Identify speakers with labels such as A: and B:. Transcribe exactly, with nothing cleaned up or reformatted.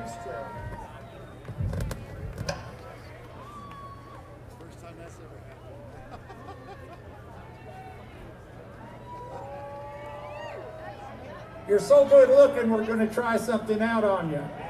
A: You're so good looking, we're going to try something out on you.